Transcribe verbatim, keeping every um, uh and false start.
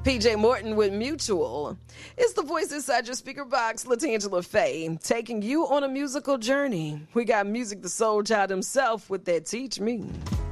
P J Morton with Mutual. It's the voice inside your speaker box, LaTangela Faye, taking you on a musical journey. We got Music the Soul Child himself with that Teach Me.